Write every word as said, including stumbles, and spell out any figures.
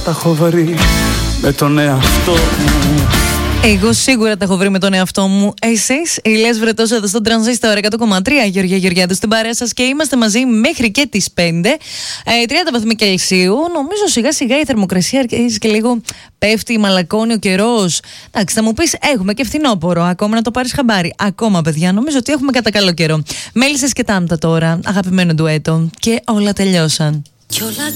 τα έχω βρει με τον εαυτό μου. Εγώ σίγουρα τα έχω βρει με τον εαυτό μου. Εσείς, η Ηλίας Βρετός εδώ στον Τρανζίστορ εκατό κόμμα τρία, Γεωργία Γεωργιάδου στην παρέα σας και είμαστε μαζί μέχρι και τις πέντε. Ε, τριάντα βαθμοί Κελσίου. Νομίζω σιγά σιγά η θερμοκρασία αρχίζει και λίγο πέφτει, μαλακώνει ο καιρός. Εντάξει, θα μου πεις, έχουμε και φθινόπωρο. Ακόμα να το πάρεις χαμπάρι. Ακόμα, παιδιά, νομίζω ότι έχουμε κατά καλό καιρό. Μέλισσες και Τάμτα τώρα, αγαπημένο ντουέτο. Και όλα τελειώσαν.